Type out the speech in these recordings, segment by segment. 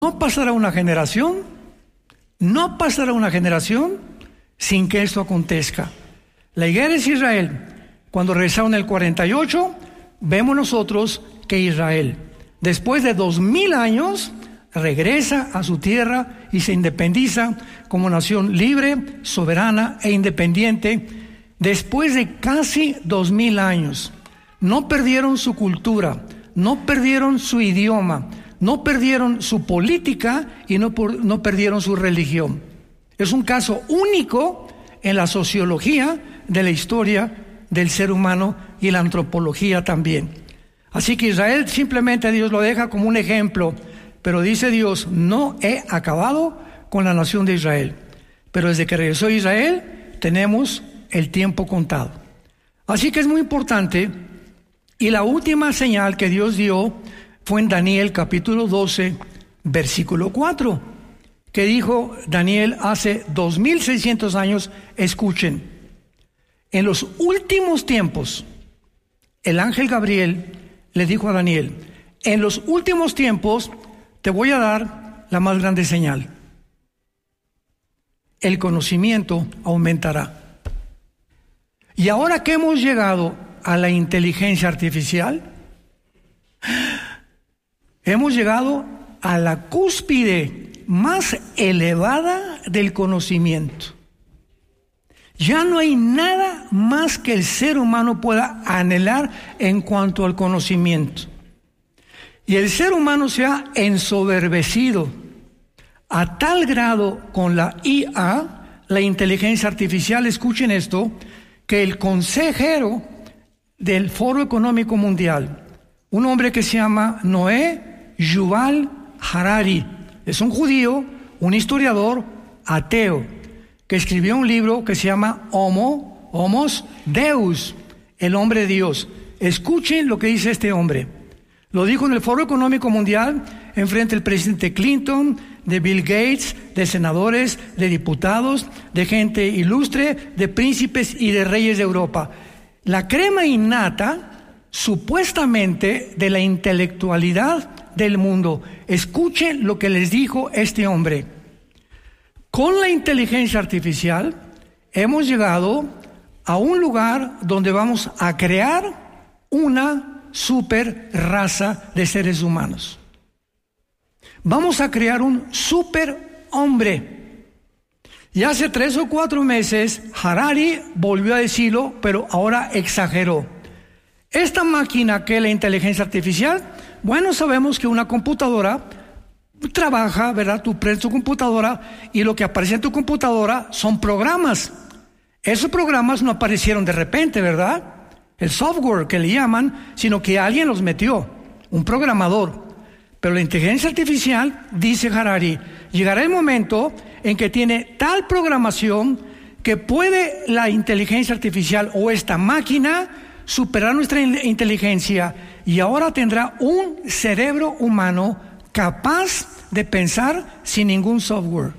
No pasará una generación sin que esto acontezca. La iglesia de Israel, cuando regresaron en el 48, vemos nosotros que Israel, después de 2000 años, regresa a su tierra y se independiza como nación libre, soberana e independiente. Después de casi 2000 años, no perdieron su cultura, no perdieron su idioma, no perdieron su política y no perdieron su religión. Es un caso único en la sociología de la historia del ser humano y la antropología también. Así que Israel simplemente Dios lo deja como un ejemplo, pero dice Dios, no he acabado con la nación de Israel. Pero desde que regresó Israel, tenemos el tiempo contado. Así que es muy importante, y la última señal que Dios dio fue en Daniel capítulo 12, versículo 4, que dijo Daniel hace 2600 años, escuchen, en los últimos tiempos, el ángel Gabriel le dijo a Daniel, en los últimos tiempos te voy a dar la más grande señal. El conocimiento aumentará. Y ahora que hemos llegado a la inteligencia artificial, hemos llegado a la cúspide más elevada del conocimiento. Ya no hay nada más que el ser humano pueda anhelar en cuanto al conocimiento. Y el ser humano se ha ensoberbecido a tal grado con la IA, la inteligencia artificial, escuchen esto, que el consejero del Foro Económico Mundial, un hombre que se llama Noé Yuval Harari, es un judío, un historiador ateo, que escribió un libro que se llama Homos Deus, el hombre de Dios. Escuchen lo que dice este hombre. Lo dijo en el Foro Económico Mundial, enfrente del presidente Clinton, de Bill Gates, de senadores, de diputados, de gente ilustre, de príncipes y de reyes de Europa. La crema innata, supuestamente, de la intelectualidad del mundo. Escuchen lo que les dijo este hombre. Con la inteligencia artificial hemos llegado a un lugar donde vamos a crear una super raza de seres humanos. Vamos a crear un super hombre. Y hace 3 o 4 meses Harari volvió a decirlo, pero ahora exageró. Esta máquina que es la inteligencia artificial, bueno, sabemos que una computadora trabaja, ¿verdad? Tú prendes tu computadora y lo que aparece en tu computadora son programas. Esos programas no aparecieron de repente, ¿verdad? El software que le llaman, sino que alguien los metió, un programador. Pero la inteligencia artificial, dice Harari, llegará el momento en que tiene tal programación que puede la inteligencia artificial o esta máquina superar nuestra inteligencia y ahora tendrá un cerebro humano capaz de pensar sin ningún software.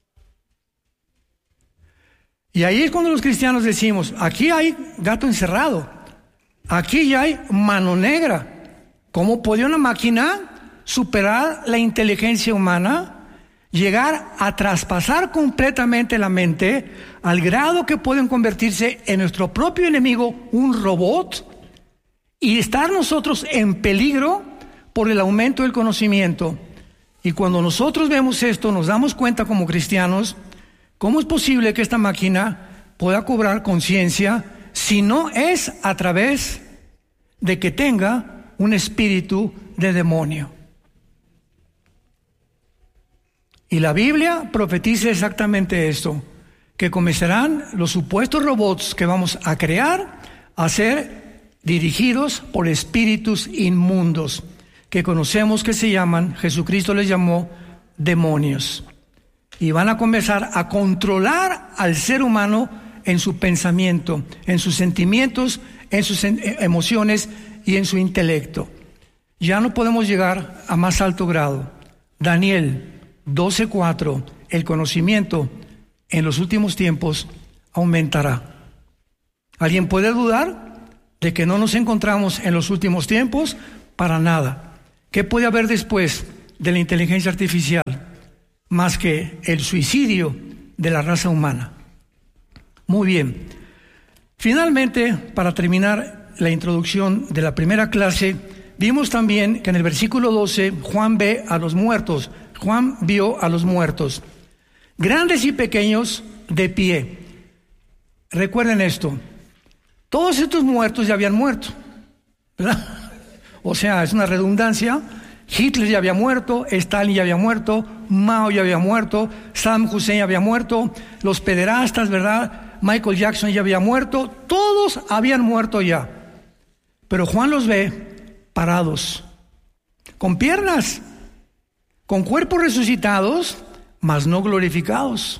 Y ahí es cuando los cristianos decimos, aquí hay gato encerrado, aquí ya hay mano negra. ¿Cómo puede una máquina superar la inteligencia humana, llegar a traspasar completamente la mente al grado que pueden convertirse en nuestro propio enemigo, un robot, y estar nosotros en peligro por el aumento del conocimiento? Y cuando nosotros vemos esto, nos damos cuenta como cristianos, ¿cómo es posible que esta máquina pueda cobrar conciencia si no es a través de que tenga un espíritu de demonio? Y la Biblia profetiza exactamente esto, que comenzarán los supuestos robots que vamos a crear a ser dirigidos por espíritus inmundos, que conocemos que se llaman, Jesucristo les llamó demonios. Y van a comenzar a controlar al ser humano en su pensamiento, en sus sentimientos, en sus emociones y en su intelecto. Ya no podemos llegar a más alto grado. Daniel 12:4, el conocimiento en los últimos tiempos aumentará. ¿Alguien puede dudar de que no nos encontramos en los últimos tiempos? Para nada. ¿Qué puede haber después de la inteligencia artificial más que el suicidio de la raza humana. Muy bien. Finalmente, para terminar la introducción de la primera clase, vimos también que en el versículo 12 Juan ve a los muertos. Juan vio a los muertos, grandes y pequeños, de pie. Recuerden esto, todos estos muertos ya habían muerto, ¿verdad? O sea, es una redundancia. Hitler ya había muerto, Stalin ya había muerto, Mao ya había muerto, Saddam Hussein ya había muerto, los pederastas, ¿verdad? Michael Jackson ya había muerto, todos habían muerto ya. Pero Juan los ve parados, con piernas, con cuerpos resucitados, mas no glorificados.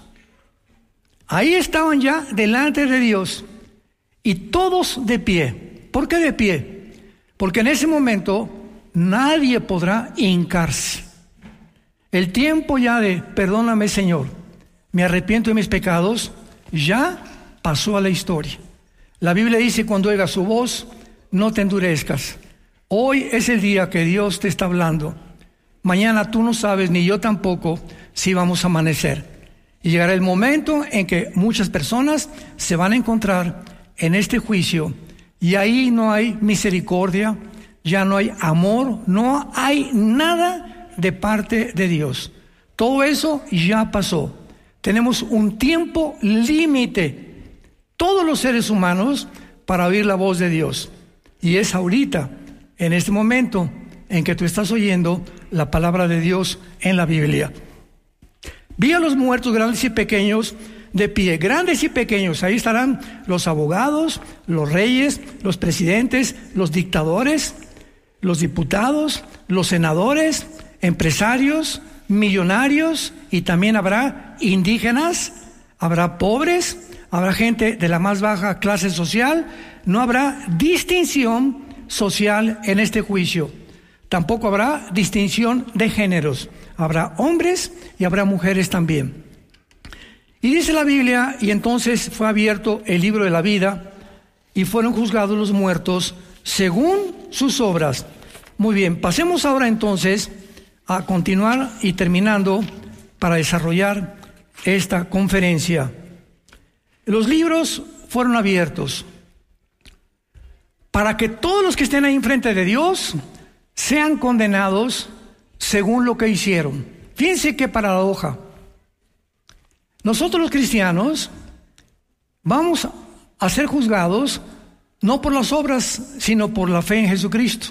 Ahí estaban ya delante de Dios y todos de pie. ¿Por qué de pie? Porque en ese momento nadie podrá hincarse. El tiempo ya de perdóname, Señor, me arrepiento de mis pecados, ya pasó a la historia. La Biblia dice: cuando oigas su voz, no te endurezcas. Hoy es el día que Dios te está hablando. Mañana tú no sabes, ni yo tampoco, si vamos a amanecer. Y llegará el momento en que muchas personas se van a encontrar en este juicio, y ahí no hay misericordia, ya no hay amor, no hay nada de parte de Dios. Todo eso ya pasó. Tenemos un tiempo límite, todos los seres humanos, para oír la voz de Dios. Y es ahorita, en este momento, en que tú estás oyendo la palabra de Dios en la Biblia. Vi a los muertos, grandes y pequeños, de pie, grandes y pequeños. Ahí estarán los abogados, los reyes, los presidentes, los dictadores, los diputados, los senadores, empresarios, millonarios, y también habrá indígenas, habrá pobres, habrá gente de la más baja clase social. No habrá distinción social en este juicio. Tampoco habrá distinción de géneros. Habrá hombres y habrá mujeres también. Y dice la Biblia: y entonces fue abierto el libro de la vida, y fueron juzgados los muertos según sus obras. Muy bien, pasemos ahora entonces a continuar y terminando para desarrollar esta conferencia. Los libros fueron abiertos para que todos los que estén ahí enfrente de Dios sean condenados según lo que hicieron. Fíjense qué paradoja. Nosotros los cristianos vamos a ser juzgados no por las obras, sino por la fe en Jesucristo.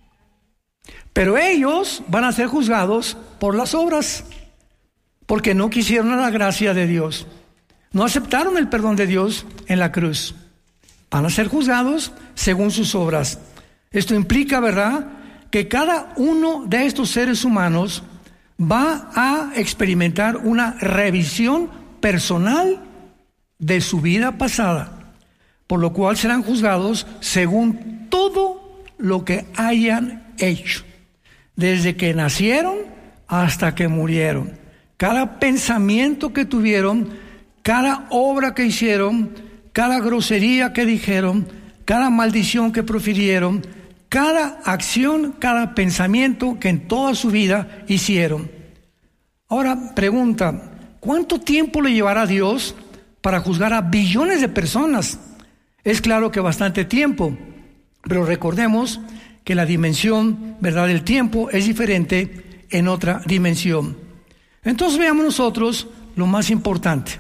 Pero ellos van a ser juzgados por las obras, porque no quisieron la gracia de Dios. No aceptaron el perdón de Dios en la cruz. Van a ser juzgados según sus obras. Esto implica, ¿verdad?, que cada uno de estos seres humanos va a experimentar una revisión personal de su vida pasada, por lo cual serán juzgados según todo lo que hayan hecho, desde que nacieron hasta que murieron. Cada pensamiento que tuvieron, cada obra que hicieron, cada grosería que dijeron, cada maldición que profirieron, cada acción, cada pensamiento que en toda su vida hicieron. Ahora, pregunta: ¿cuánto tiempo le llevará a Dios para juzgar a billones de personas? Es claro que bastante tiempo, pero recordemos que la dimensión, ¿verdad?, del tiempo es diferente en otra dimensión. Entonces veamos nosotros lo más importante.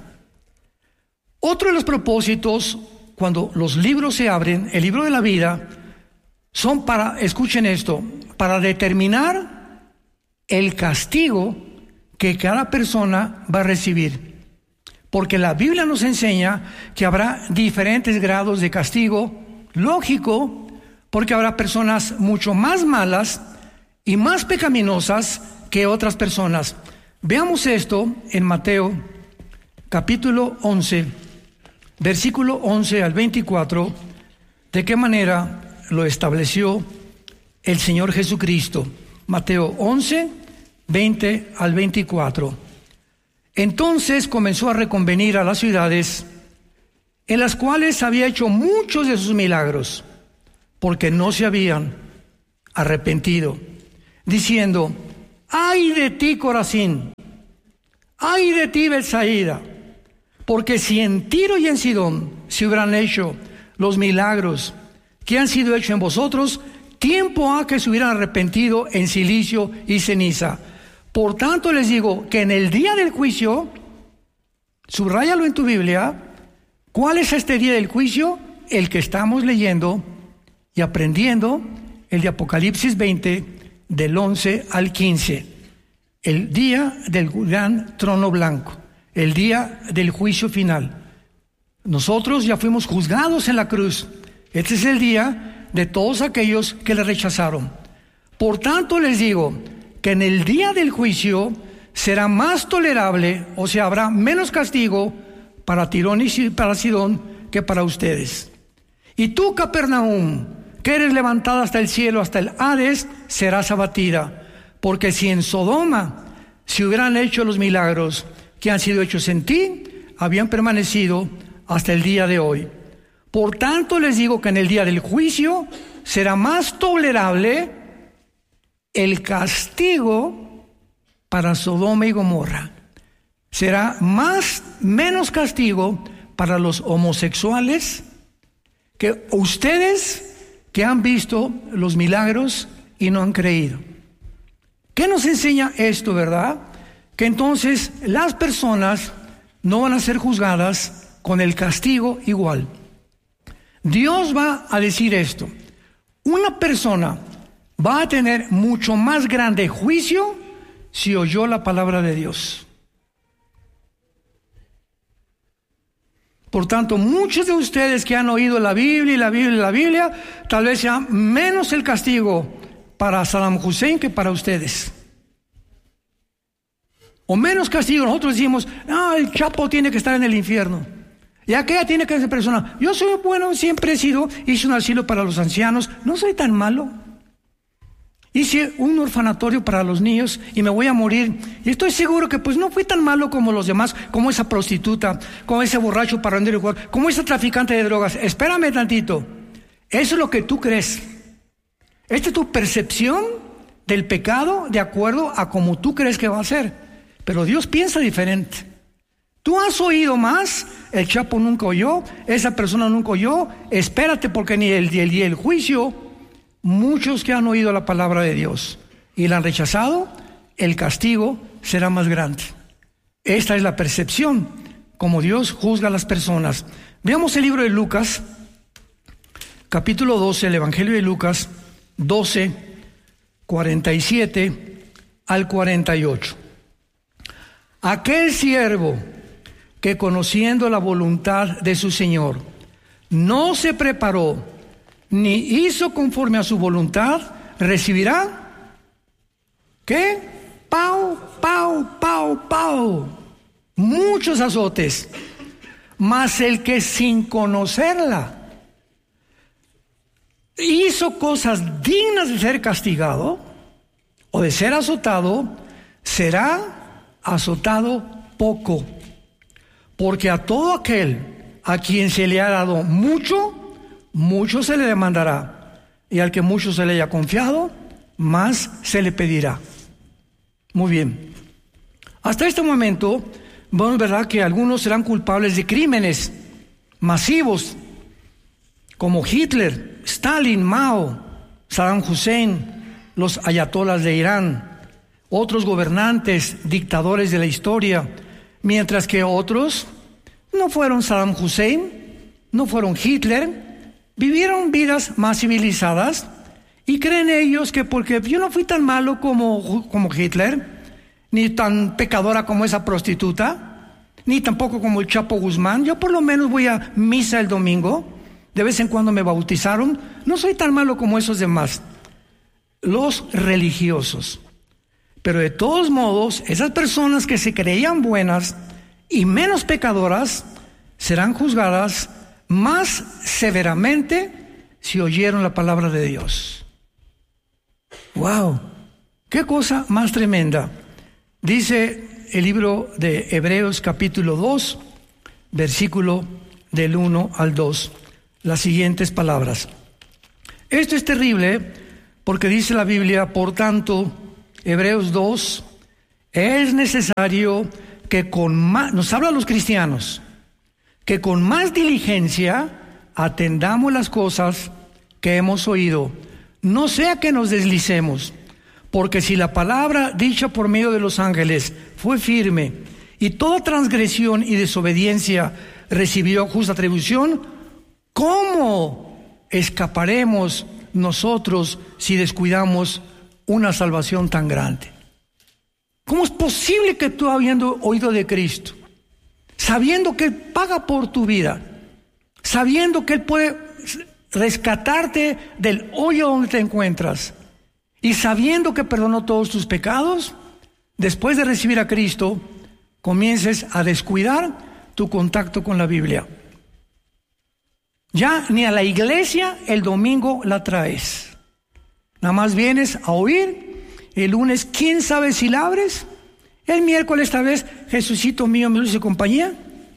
Otro de los propósitos, cuando los libros se abren, el libro de la vida, son para, escuchen esto, para determinar el castigo que cada persona va a recibir. Porque la Biblia nos enseña que habrá diferentes grados de castigo, lógico, porque habrá personas mucho más malas y más pecaminosas que otras personas. Veamos esto en Mateo capítulo 11, versículo 11 al 24, de qué manera lo estableció el Señor Jesucristo. Mateo 11, 20 al 24. Entonces comenzó a reconvenir a las ciudades en las cuales había hecho muchos de sus milagros, porque no se habían arrepentido, diciendo: ¡ay de ti, Corazín! ¡Ay de ti, Betsaida! Porque si en Tiro y en Sidón se hubieran hecho los milagros que han sido hechos en vosotros, tiempo ha que se hubieran arrepentido en cilicio y ceniza. Por tanto les digo que en el día del juicio, subráyalo en tu Biblia, ¿cuál es este día del juicio? El que estamos leyendo y aprendiendo, el de Apocalipsis 20, del 11 al 15. El día del gran trono blanco, el día del juicio final. Nosotros ya fuimos juzgados en la cruz. Este es el día de todos aquellos que le rechazaron. Por tanto les digo que en el día del juicio será más tolerable, o sea, habrá menos castigo para Tirón y para Sidón que para ustedes. Y tú, Capernaum, que eres levantada hasta el cielo, hasta el Hades, serás abatida. Porque si en Sodoma se hubieran hecho los milagros que han sido hechos en ti, habían permanecido hasta el día de hoy. Por tanto les digo que en el día del juicio será más tolerable el castigo para Sodoma y Gomorra. Será menos castigo para los homosexuales que ustedes que han visto los milagros y no han creído. ¿Qué nos enseña esto, verdad? Que entonces las personas no van a ser juzgadas con el castigo igual. Dios va a decir esto: una persona va a tener mucho más grande juicio si oyó la palabra de Dios. Por tanto, muchos de ustedes que han oído la Biblia, tal vez sea menos el castigo para Saddam Hussein que para ustedes. O menos castigo. Nosotros decimos, el Chapo tiene que estar en el infierno. Y aquella tiene que ser persona. Yo soy bueno, siempre hice un asilo para los ancianos. No soy tan malo. Hice un orfanatorio para los niños y me voy a morir. Y estoy seguro que pues no fui tan malo como los demás, como esa prostituta, como ese borracho parrandero, como ese traficante de drogas. Espérame tantito. Eso es lo que tú crees. Esta es tu percepción del pecado de acuerdo a como tú crees que va a ser. Pero Dios piensa diferente. Tú has oído más, el Chapo nunca oyó, esa persona nunca oyó. Espérate, porque ni el día del juicio, muchos que han oído la palabra de Dios y la han rechazado, el castigo será más grande. Esta es la percepción como Dios juzga a las personas. Veamos el libro de Lucas, capítulo 12, el Evangelio de Lucas 12, 47 al 48. Aquel siervo que, conociendo la voluntad de su Señor, no se preparó ni hizo conforme a su voluntad, recibirá ¿qué? Pau, muchos azotes. Mas el que sin conocerla hizo cosas dignas de ser castigado o de ser azotado, será azotado poco. Porque a todo aquel a quien se le ha dado mucho, mucho se le demandará, y al que mucho se le haya confiado, más se le pedirá. Muy bien. Hasta este momento, vemos, ¿verdad?, que algunos serán culpables de crímenes masivos, como Hitler, Stalin, Mao, Saddam Hussein, los ayatolas de Irán, otros gobernantes, dictadores de la historia, mientras que otros no fueron Saddam Hussein, no fueron Hitler, vivieron vidas más civilizadas y creen ellos que porque yo no fui tan malo como Hitler, ni tan pecadora como esa prostituta, ni tampoco como el Chapo Guzmán, yo por lo menos voy a misa el domingo, de vez en cuando me bautizaron, no soy tan malo como esos demás, los religiosos. Pero de todos modos, esas personas que se creían buenas y menos pecadoras serán juzgadas más severamente si oyeron la palabra de Dios. ¡Wow! ¡Qué cosa más tremenda! Dice el libro de Hebreos capítulo 2, versículo del 1 al 2, las siguientes palabras. Esto es terrible porque dice la Biblia, por tanto, Hebreos 2, es necesario que con más, nos habla a los cristianos, que con más diligencia atendamos las cosas que hemos oído, no sea que nos deslicemos, porque si la palabra dicha por medio de los ángeles fue firme, y toda transgresión y desobediencia recibió justa atribución, ¿cómo escaparemos nosotros si descuidamos una salvación tan grande? ¿Cómo es posible que tú, habiendo oído de Cristo, sabiendo que Él paga por tu vida, sabiendo que Él puede rescatarte del hoyo donde te encuentras, y sabiendo que perdonó todos tus pecados, después de recibir a Cristo, comiences a descuidar tu contacto con la Biblia? Ya ni a la iglesia el domingo la traes. Nada más vienes a oír. El lunes, quién sabe si la abres. El miércoles, esta vez, Jesucito mío, mi dulce compañía.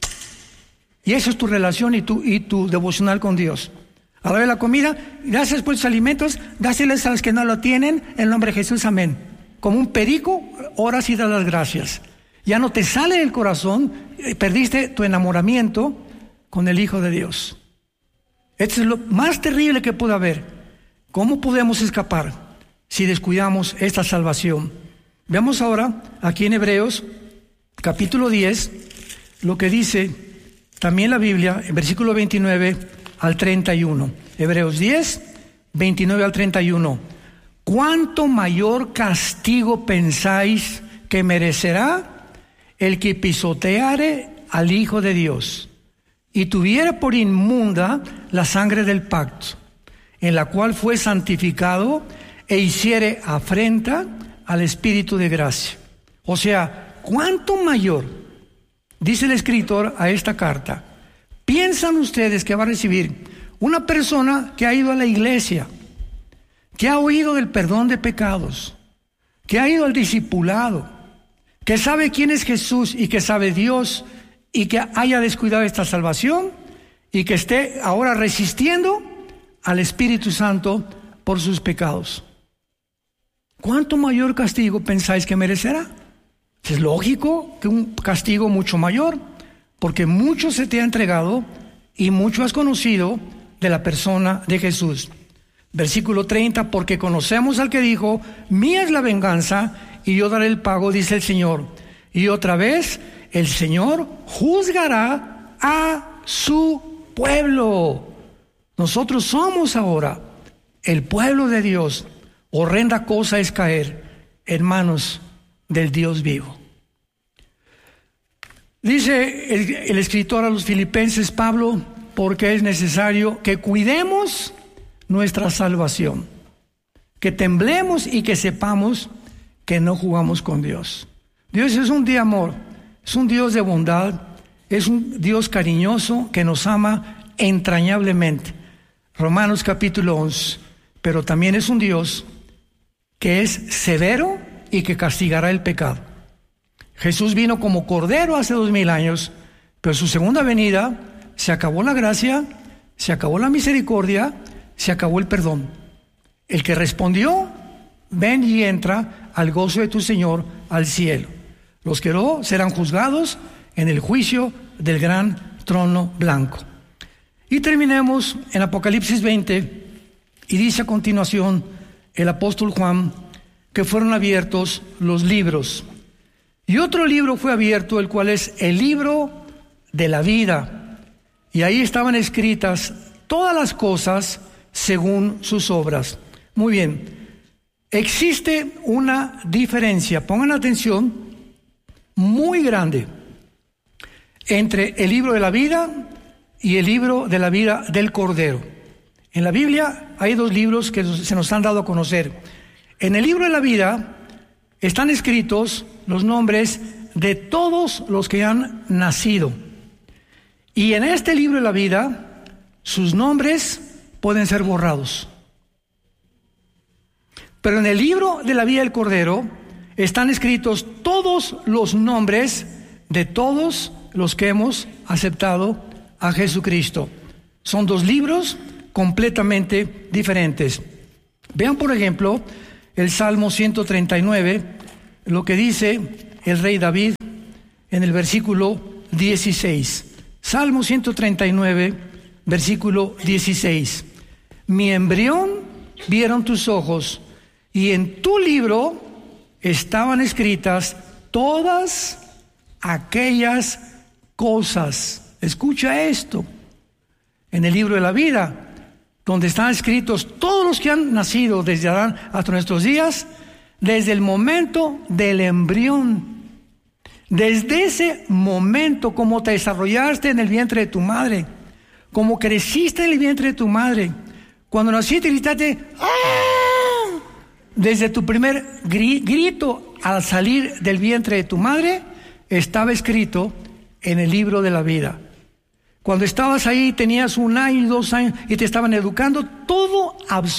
Y eso es tu relación y tu devocional con Dios. A la hora de la comida, gracias por tus alimentos, dáseles a los que no lo tienen, en el nombre de Jesús, amén. Como un perico, oras y das las gracias. Ya no te sale del corazón, perdiste tu enamoramiento con el Hijo de Dios. Esto es lo más terrible que puede haber. ¿Cómo podemos escapar si descuidamos esta salvación? Veamos ahora aquí en Hebreos capítulo 10 lo que dice también la Biblia en versículo 29 al 31. Hebreos 10, 29 al 31. ¿Cuánto mayor castigo pensáis que merecerá el que pisoteare al Hijo de Dios y tuviera por inmunda la sangre del pacto, en la cual fue santificado e hiciere afrenta al Espíritu de gracia? O sea, ¿cuánto mayor, dice el escritor a esta carta, piensan ustedes que va a recibir una persona que ha ido a la iglesia, que ha oído del perdón de pecados, que ha ido al discipulado, que sabe quién es Jesús y que sabe Dios, y que haya descuidado esta salvación y que esté ahora resistiendo al Espíritu Santo por sus pecados? ¿Cuánto mayor castigo pensáis que merecerá? Es lógico que un castigo mucho mayor, porque mucho se te ha entregado y mucho has conocido de la persona de Jesús. Versículo 30, porque conocemos al que dijo, mía es la venganza y yo daré el pago, dice el Señor. Y otra vez, el Señor juzgará a su pueblo. Nosotros somos ahora el pueblo de Dios. Horrenda cosa es caer en manos del Dios vivo. Dice el escritor a los Filipenses, Pablo, porque es necesario que cuidemos nuestra salvación, que temblemos y que sepamos que no jugamos con Dios. Dios es un Dios de amor, es un Dios de bondad, es un Dios cariñoso que nos ama entrañablemente. Romanos capítulo 11. Pero también es un Dios que es severo y que castigará el pecado. Jesús vino como cordero hace 2000 años, pero su segunda venida se acabó la gracia, se acabó la misericordia, se acabó el perdón. El que respondió, ven y entra al gozo de tu Señor, al cielo. Los que no serán juzgados en el juicio del gran trono blanco. Y terminemos en Apocalipsis 20, y dice a continuación el apóstol Juan que fueron abiertos los libros. Y otro libro fue abierto, el cual es el libro de la vida. Y ahí estaban escritas todas las cosas según sus obras. Muy bien, existe una diferencia, pongan atención, muy grande entre el libro de la vida y el libro de la vida del Cordero. En la Biblia hay dos libros que se nos han dado a conocer. En el libro de la vida están escritos los nombres de todos los que han nacido. Y en este libro de la vida, sus nombres pueden ser borrados. Pero en el libro de la vida del Cordero están escritos todos los nombres de todos los que hemos aceptado a Jesucristo. Son dos libros completamente diferentes. Vean, por ejemplo, el Salmo 139, lo que dice el rey David en el versículo 16. Salmo 139, versículo 16. Mi embrión vieron tus ojos, y en tu libro estaban escritas todas aquellas cosas. Escucha esto. En el libro de la vida, donde están escritos todos los que han nacido desde Adán hasta nuestros días, desde el momento del embrión. Desde ese momento, como te desarrollaste en el vientre de tu madre, como creciste en el vientre de tu madre, cuando naciste gritaste ¡ah! Desde tu primer grito al salir del vientre de tu madre, estaba escrito en el libro de la vida. Cuando estabas ahí, tenías 1 año y 2 años y te estaban educando, todo,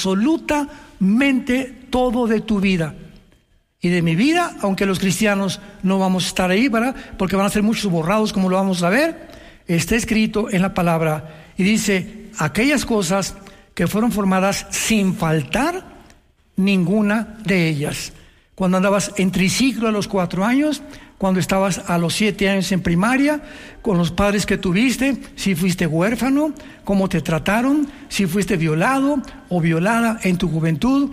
absolutamente todo de tu vida. Y de mi vida, aunque los cristianos no vamos a estar ahí, ¿verdad? Porque van a ser muchos borrados, como lo vamos a ver, está escrito en la palabra. Y dice, aquellas cosas que fueron formadas sin faltar ninguna de ellas. Cuando andabas en triciclo a los 4 años, cuando estabas a los 7 años en primaria, con los padres que tuviste, si fuiste huérfano, cómo te trataron, si fuiste violado o violada en tu juventud,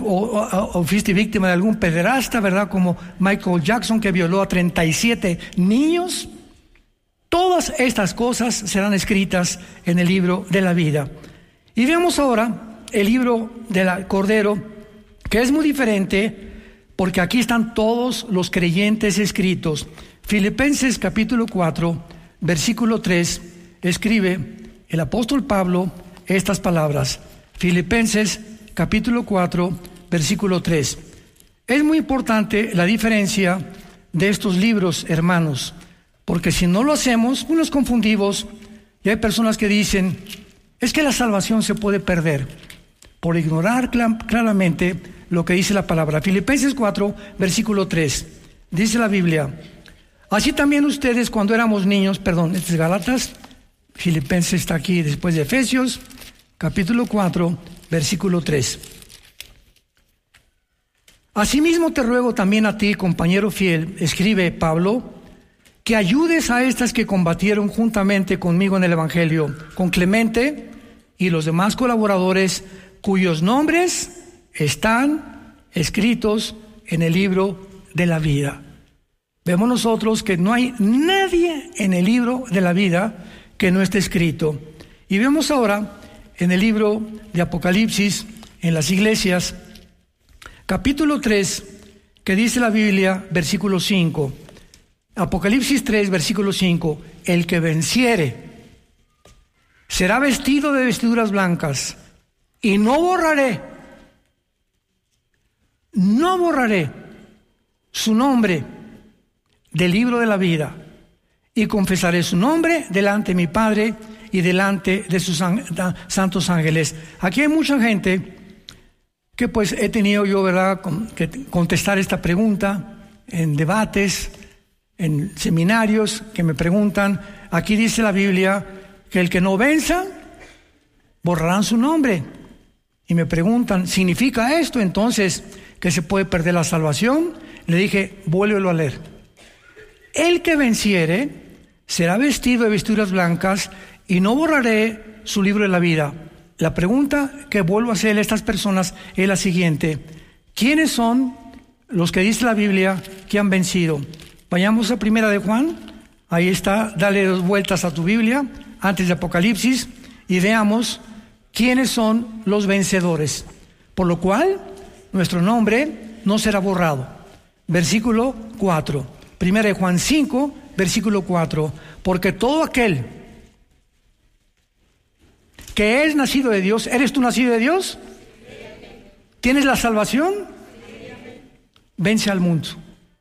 o fuiste víctima de algún pederasta, ¿verdad? Como Michael Jackson, que violó a 37 niños. Todas estas cosas serán escritas en el libro de la vida. Y veamos ahora el libro del Cordero, que es muy diferente, porque aquí están todos los creyentes escritos. Filipenses capítulo 4, versículo 3, escribe el apóstol Pablo estas palabras. Filipenses capítulo 4, versículo 3. Es muy importante la diferencia de estos libros, hermanos, porque si no lo hacemos, nos confundimos, y hay personas que dicen, es que la salvación se puede perder, por ignorar claramente lo que dice la palabra. Filipenses 4, versículo 3, dice la Biblia, así también ustedes cuando éramos niños, este es Gálatas, Filipenses está aquí después de Efesios, capítulo 4, versículo 3. Asimismo te ruego también a ti, compañero fiel, escribe Pablo, que ayudes a estas que combatieron juntamente conmigo en el Evangelio, con Clemente y los demás colaboradores, cuyos nombres están escritos en el libro de la vida. Vemos nosotros que no hay nadie en el libro de la vida que no esté escrito. Y vemos ahora en el libro de Apocalipsis, en las iglesias, capítulo 3, que dice la Biblia, versículo 5. Apocalipsis 3, versículo 5. El que venciere será vestido de vestiduras blancas, y no borraré su nombre del libro de la vida, y confesaré su nombre delante de mi Padre y delante de sus santos ángeles. Aquí hay mucha gente que pues he tenido yo, ¿verdad?, que contestar esta pregunta en debates, en seminarios, que me preguntan, aquí dice la Biblia que el que no venza, borrarán su nombre. Y me preguntan, ¿significa esto entonces que se puede perder la salvación? Le dije, vuélvelo a leer. El que venciere será vestido de vestiduras blancas, y no borraré su libro de la vida. La pregunta que vuelvo a hacer a estas personas es la siguiente: ¿quiénes son los que dice la Biblia que han vencido? Vayamos a Primera de Juan, ahí está, dale 2 vueltas a tu Biblia, antes de Apocalipsis, y veamos quiénes son los vencedores, por lo cual nuestro nombre no será borrado. Versículo 4, Primera de Juan 5, versículo 4, porque todo aquel que es nacido de Dios, ¿eres tú nacido de Dios? ¿Tienes la salvación? Vence al mundo.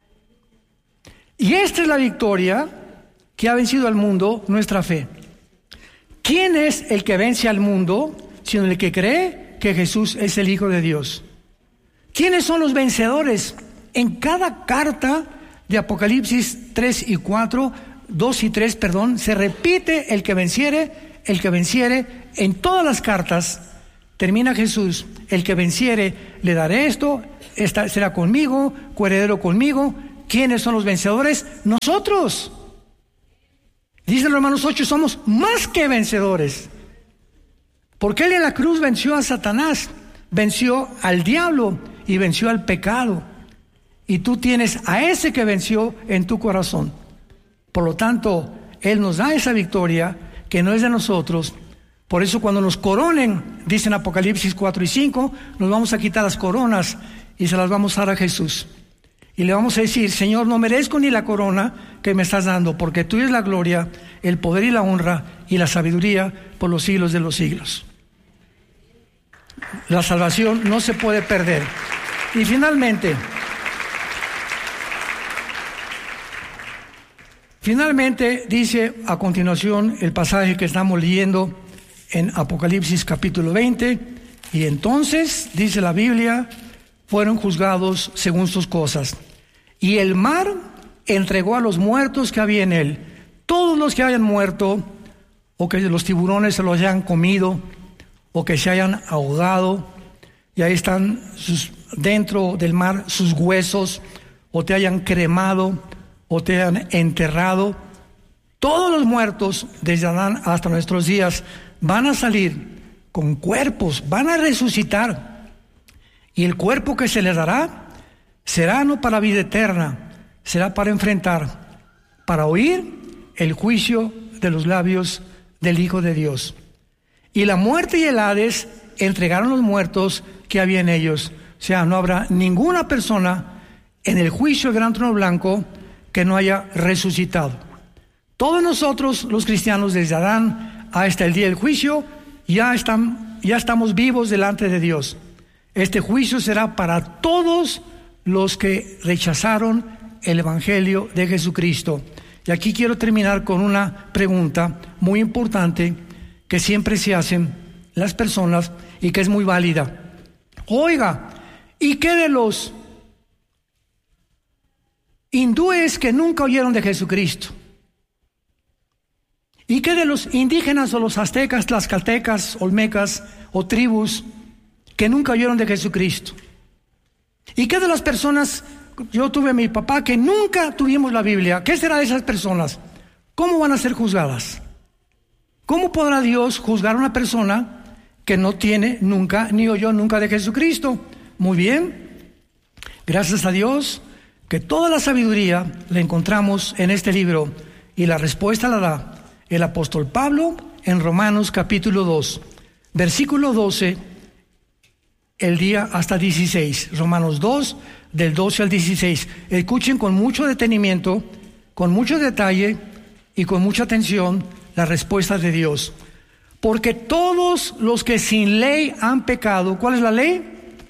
Y esta es la victoria que ha vencido al mundo, nuestra fe. ¿Quién es el que vence al mundo, sino el que cree que Jesús es el Hijo de Dios? ¿Quiénes son los vencedores? En cada carta de Apocalipsis 3 y 4, 2 y 3, se repite el que venciere, en todas las cartas termina Jesús: el que venciere, le daré esto, será conmigo, coheredero conmigo. ¿Quiénes son los vencedores? Nosotros. Dice en Romanos 8, somos más que vencedores. Porque Él en la cruz venció a Satanás, venció al diablo y venció al pecado. Y tú tienes a ese que venció en tu corazón. Por lo tanto, Él nos da esa victoria que no es de nosotros. Por eso cuando nos coronen, dice en Apocalipsis 4 y 5, nos vamos a quitar las coronas y se las vamos a dar a Jesús. Y le vamos a decir: Señor, no merezco ni la corona que me estás dando, porque tuya es la gloria, el poder y la honra y la sabiduría por los siglos de los siglos. La salvación no se puede perder. Y finalmente dice a continuación el pasaje que estamos leyendo en Apocalipsis capítulo 20, y entonces, dice la Biblia, fueron juzgados según sus cosas. Y el mar entregó a los muertos que había en él. Todos los que hayan muerto, o que los tiburones se los hayan comido, o que se hayan ahogado, y ahí están dentro del mar sus huesos, o te hayan cremado, o te hayan enterrado. Todos los muertos, desde Adán hasta nuestros días, van a salir con cuerpos, van a resucitar. Y el cuerpo que se les dará será no para vida eterna, será para enfrentar, para oír el juicio de los labios del Hijo de Dios. Y la muerte y el Hades entregaron los muertos que había en ellos. O sea, no habrá ninguna persona en el juicio del gran trono blanco que no haya resucitado. Todos nosotros, los cristianos, desde Adán hasta el día del juicio, ya estamos vivos delante de Dios. Este juicio será para todos los que rechazaron el Evangelio de Jesucristo. Y aquí quiero terminar con una pregunta muy importante que siempre se hacen las personas y que es muy válida. Oiga, ¿y qué de los hindúes que nunca oyeron de Jesucristo? ¿Y qué de los indígenas o los aztecas, tlaxcaltecas, olmecas o tribus que nunca oyeron de Jesucristo? ¿Y qué de las personas? Yo tuve a mi papá que nunca tuvimos la Biblia. ¿Qué será de esas personas? ¿Cómo van a ser juzgadas? ¿Cómo podrá Dios juzgar a una persona que no tiene nunca ni oyó nunca de Jesucristo? Muy bien, gracias a Dios que toda la sabiduría la encontramos en este libro, y la respuesta la da el apóstol Pablo en Romanos capítulo 2, versículo 12, el día hasta 16. Romanos 2, del 12 al 16. Escuchen con mucho detenimiento, con mucho detalle y con mucha atención la respuesta de Dios. Porque todos los que sin ley han pecado. ¿Cuál es la ley?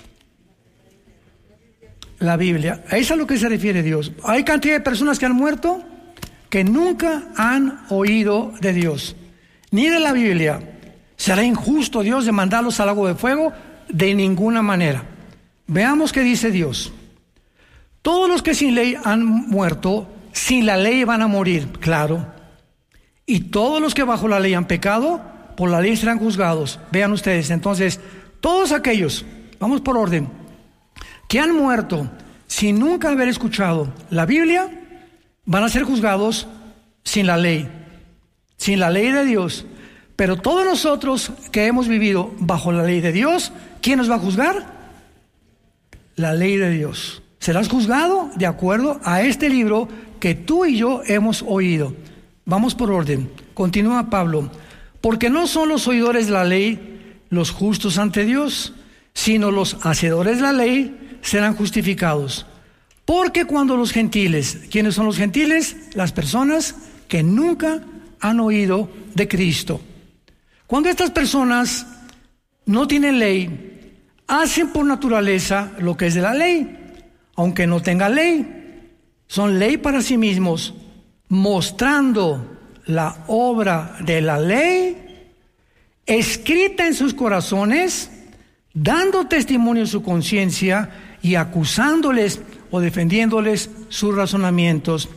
La Biblia. A eso es a lo que se refiere Dios. Hay cantidad de personas que han muerto que nunca han oído de Dios, ni de la Biblia. ¿Será injusto Dios de mandarlos al lago de fuego? De ninguna manera. Veamos qué dice Dios. Todos los que sin ley han muerto, sin la ley van a morir, claro. Y todos los que bajo la ley han pecado, por la ley serán juzgados. Vean ustedes, entonces, todos aquellos, vamos por orden, que han muerto sin nunca haber escuchado la Biblia, van a ser juzgados sin la ley de Dios. Pero todos nosotros que hemos vivido bajo la ley de Dios, ¿quién nos va a juzgar? La ley de Dios. Serás juzgado de acuerdo a este libro que tú y yo hemos oído. Vamos por orden. Continúa Pablo. Porque no son los oidores de la ley los justos ante Dios, sino los hacedores de la ley serán justificados. Porque cuando los gentiles, ¿quiénes son los gentiles? Las personas que nunca han oído de Cristo. Cuando estas personas no tienen ley, hacen por naturaleza lo que es de la ley, aunque no tengan ley. Son ley para sí mismos, mostrando la obra de la ley escrita en sus corazones, dando testimonio de su conciencia y acusándoles o defendiéndoles sus razonamientos.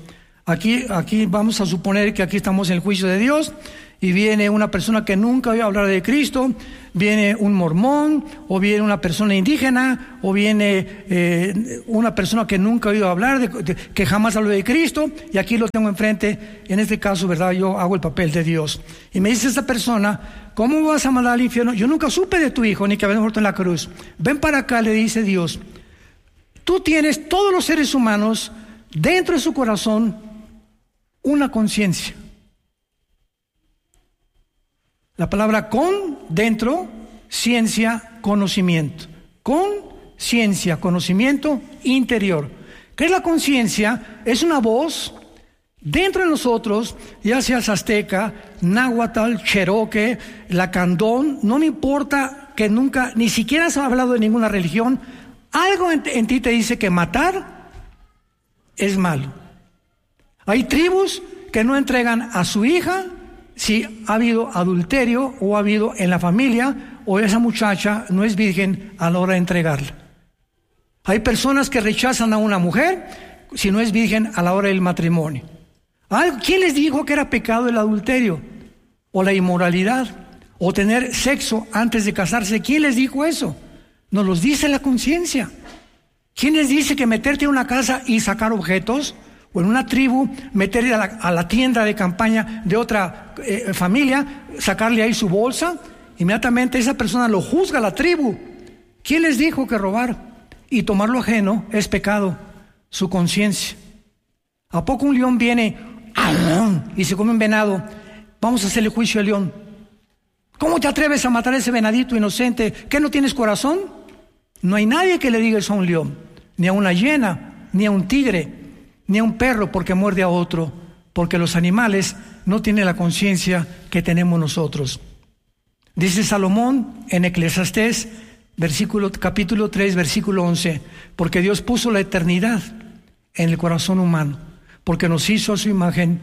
Aquí vamos a suponer que aquí estamos en el juicio de Dios y viene una persona que nunca oído hablar de Cristo, viene un mormón, o viene una persona indígena, o viene una persona que nunca ha oído hablar, que jamás habló de Cristo, y aquí lo tengo enfrente. En este caso, ¿verdad? Yo hago el papel de Dios. Y me dice esta persona: ¿cómo vas a mandar al infierno? Yo nunca supe de tu hijo, ni que había muerto en la cruz. Ven para acá, le dice Dios. Tú tienes, todos los seres humanos, dentro de su corazón, una conciencia. La palabra con, dentro, ciencia, conocimiento. Conciencia, conocimiento interior. ¿Qué es la conciencia? Es una voz dentro de nosotros, ya sea azteca, náhuatl, cherokee, lacandón, no me importa que nunca, ni siquiera has hablado de ninguna religión, algo en ti te dice que matar es malo. Hay tribus que no entregan a su hija si ha habido adulterio o ha habido en la familia, o esa muchacha no es virgen a la hora de entregarla. Hay personas que rechazan a una mujer si no es virgen a la hora del matrimonio. ¿Quién les dijo que era pecado el adulterio o la inmoralidad o tener sexo antes de casarse? ¿Quién les dijo eso? Nos los dice la conciencia. ¿Quién les dice que meterte en una casa y sacar objetos, o en una tribu, meterle a la tienda de campaña de otra familia, sacarle ahí su bolsa? Inmediatamente esa persona lo juzga a la tribu. ¿Quién les dijo que robar y tomar lo ajeno es pecado? Su conciencia. ¿A poco un león viene y se come un venado? Vamos a hacerle juicio al león. ¿Cómo te atreves a matar a ese venadito inocente? ¿Qué, no tienes corazón? No hay nadie que le diga eso a un león, ni a una hiena, ni a un tigre, ni a un perro porque muerde a otro, porque los animales no tienen la conciencia que tenemos nosotros. Dice Salomón en Eclesiastés, capítulo 3, versículo 11, porque Dios puso la eternidad en el corazón humano, porque nos hizo a su imagen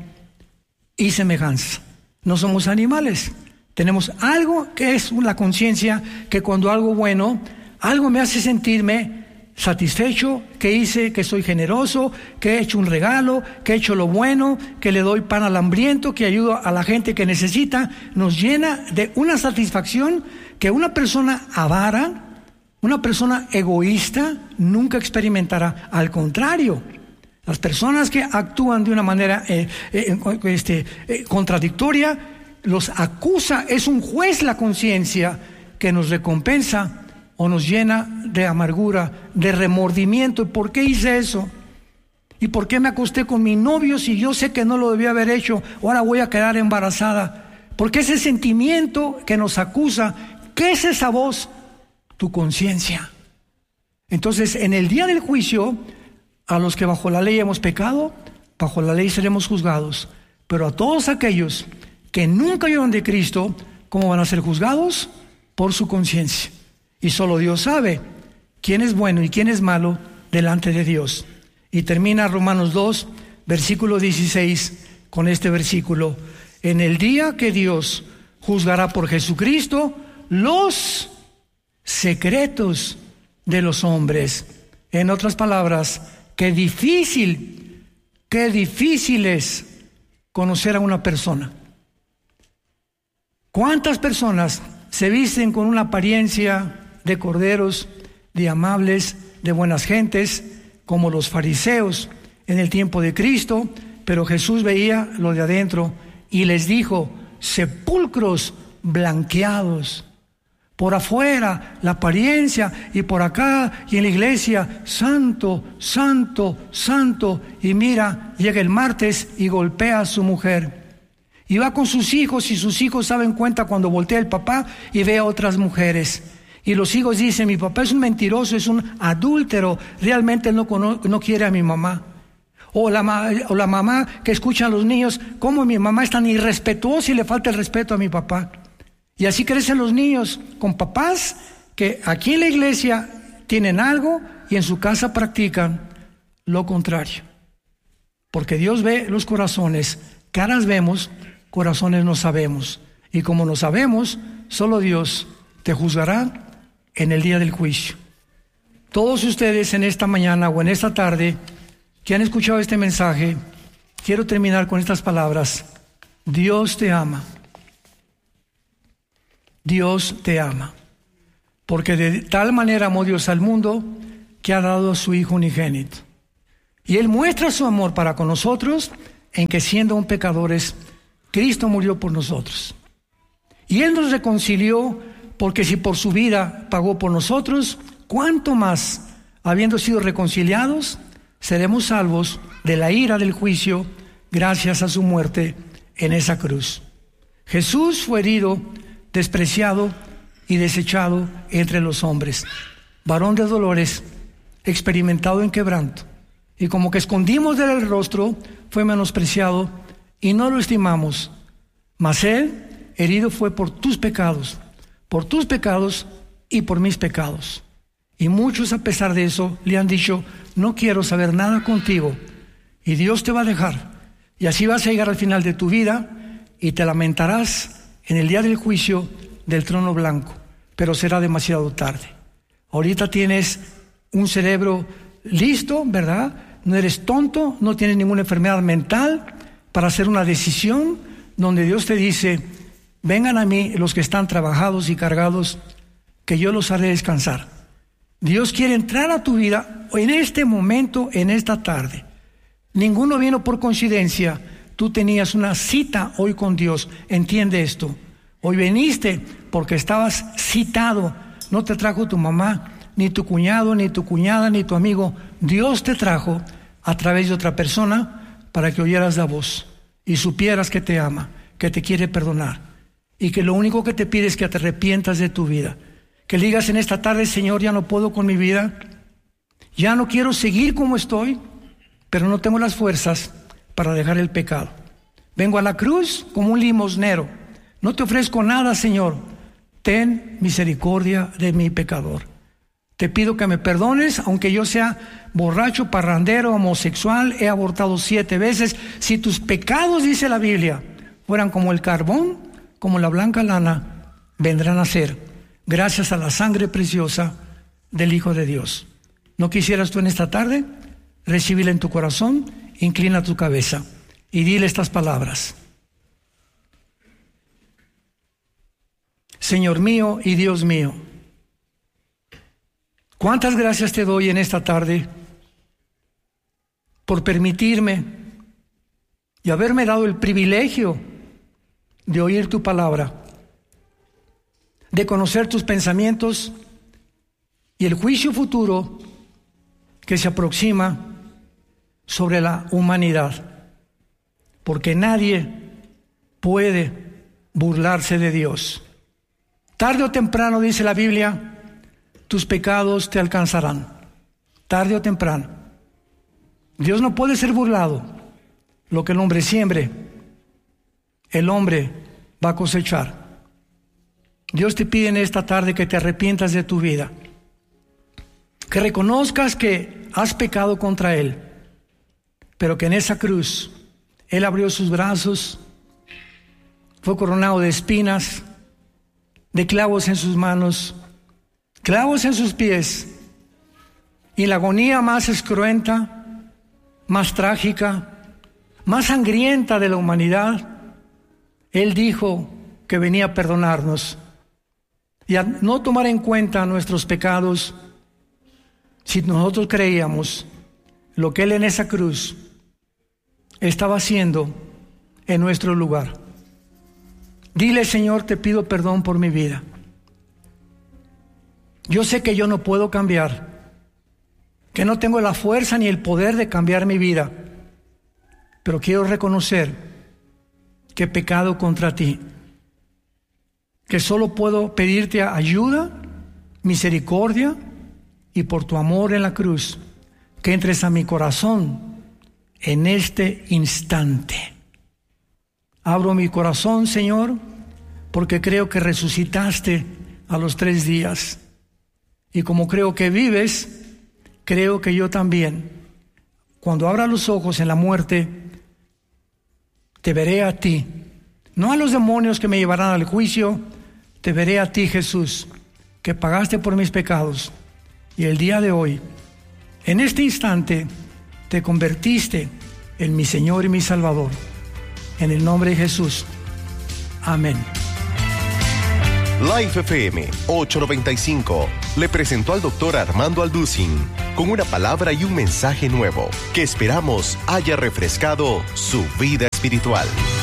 y semejanza. No somos animales, tenemos algo que es la conciencia, que cuando algo bueno, algo me hace sentirme satisfecho, que hice, que soy generoso, que he hecho un regalo, que he hecho lo bueno, que le doy pan al hambriento, que ayudo a la gente que necesita, nos llena de una satisfacción que una persona avara, una persona egoísta nunca experimentará. Al contrario, las personas que actúan de una manera contradictoria, los acusa, es un juez la conciencia que nos recompensa o nos llena de amargura, de remordimiento. ¿Y por qué hice eso? ¿Y por qué me acosté con mi novio si yo sé que no lo debía haber hecho? Ahora voy a quedar embarazada. Porque ese sentimiento que nos acusa, ¿qué es esa voz? Tu conciencia. Entonces, en el día del juicio, a los que bajo la ley hemos pecado, bajo la ley seremos juzgados. Pero a todos aquellos que nunca oyeron de Cristo, ¿cómo van a ser juzgados? Por su conciencia. Y solo Dios sabe quién es bueno y quién es malo delante de Dios. Y termina Romanos 2, versículo 16, con este versículo: en el día que Dios juzgará por Jesucristo los secretos de los hombres. En otras palabras, qué difícil es conocer a una persona. ¿Cuántas personas se visten con una apariencia de corderos, de amables, de buenas gentes, como los fariseos en el tiempo de Cristo? Pero Jesús veía lo de adentro y les dijo: sepulcros blanqueados. Por afuera la apariencia, y por acá y en la iglesia, santo, santo, santo. Y mira, llega el martes y golpea a su mujer. Y va con sus hijos, y sus hijos saben cuenta cuando voltea el papá y ve a otras mujeres. Y los hijos dicen: mi papá es un mentiroso, es un adúltero, realmente no quiere a mi mamá. O la mamá que escucha a los niños: ¿cómo mi mamá es tan irrespetuosa y le falta el respeto a mi papá? Y así crecen los niños, con papás que aquí en la iglesia tienen algo y en su casa practican lo contrario. Porque Dios ve los corazones, caras vemos, corazones no sabemos. Y como no sabemos, solo Dios te juzgará en el día del juicio. Todos ustedes en esta mañana o en esta tarde que han escuchado este mensaje, quiero terminar con estas palabras. Dios te ama. Dios te ama. Porque de tal manera amó Dios al mundo que ha dado a su Hijo unigénito. Y Él muestra su amor para con nosotros en que siendo aún pecadores, Cristo murió por nosotros. Y Él nos reconcilió porque si por su vida pagó por nosotros, ¿cuánto más, habiendo sido reconciliados, seremos salvos de la ira del juicio gracias a su muerte en esa cruz? Jesús fue herido, despreciado y desechado entre los hombres, varón de dolores, experimentado en quebranto, y como que escondimos de él el rostro, fue menospreciado y no lo estimamos. Mas Él herido fue por tus pecados y por mis pecados. Y muchos a pesar de eso le han dicho, no quiero saber nada contigo. Y Dios te va a dejar. Y así vas a llegar al final de tu vida y te lamentarás en el día del juicio del trono blanco. Pero será demasiado tarde. Ahorita tienes un cerebro listo, ¿verdad? No eres tonto, no tienes ninguna enfermedad mental para hacer una decisión donde Dios te dice, vengan a mí los que están trabajados y cargados, que yo los haré descansar. Dios quiere entrar a tu vida en este momento, en esta tarde. Ninguno vino por coincidencia. Tú tenías una cita hoy con Dios. Entiende esto. Hoy viniste porque estabas citado. No te trajo tu mamá, ni tu cuñado, ni tu cuñada, ni tu amigo. Dios te trajo a través de otra persona para que oyeras la voz y supieras que te ama, que te quiere perdonar y que lo único que te pide es que te arrepientas de tu vida. Que le digas en esta tarde, Señor, ya no puedo con mi vida, ya no quiero seguir como estoy, pero no tengo las fuerzas para dejar el pecado. Vengo a la cruz como un limosnero, no te ofrezco nada, Señor, ten misericordia de mi pecador. Te pido que me perdones, aunque yo sea borracho, parrandero, homosexual, he abortado 7 veces. Si tus pecados, dice la Biblia, fueran como el carbón, como la blanca lana, vendrán a ser, gracias a la sangre preciosa del Hijo de Dios. ¿No quisieras tú en esta tarde recibirla en tu corazón? Inclina tu cabeza y dile estas palabras. Señor mío y Dios mío, ¿cuántas gracias te doy en esta tarde por permitirme y haberme dado el privilegio de oír tu palabra, de conocer tus pensamientos y el juicio futuro que se aproxima sobre la humanidad? Porque nadie puede burlarse de Dios. Tarde o temprano, dice la Biblia, tus pecados te alcanzarán, tarde o temprano. Dios no puede ser burlado. Lo que el hombre siembre, el hombre va a cosechar. Dios te pide en esta tarde que te arrepientas de tu vida, que reconozcas que has pecado contra Él, pero que en esa cruz Él abrió sus brazos, fue coronado de espinas, de clavos en sus manos, clavos en sus pies, y la agonía más escruenta, más trágica, más sangrienta de la humanidad, Él dijo que venía a perdonarnos y a no tomar en cuenta nuestros pecados si nosotros creíamos lo que Él en esa cruz estaba haciendo en nuestro lugar. Dile, Señor, te pido perdón por mi vida. Yo sé que yo no puedo cambiar, que no tengo la fuerza ni el poder de cambiar mi vida, pero quiero reconocer que he pecado contra ti, que solo puedo pedirte ayuda, misericordia y por tu amor en la cruz, que entres a mi corazón en este instante. Abro mi corazón, Señor, porque creo que resucitaste a los 3 días. Y como creo que vives, creo que yo también, cuando abra los ojos en la muerte, te veré a ti, no a los demonios que me llevarán al juicio, te veré a ti, Jesús, que pagaste por mis pecados. Y el día de hoy, en este instante, te convertiste en mi Señor y mi Salvador. En el nombre de Jesús. Amén. Life FM 895 le presentó al doctor Armando Alducin con una palabra y un mensaje nuevo que esperamos haya refrescado su vida espiritual.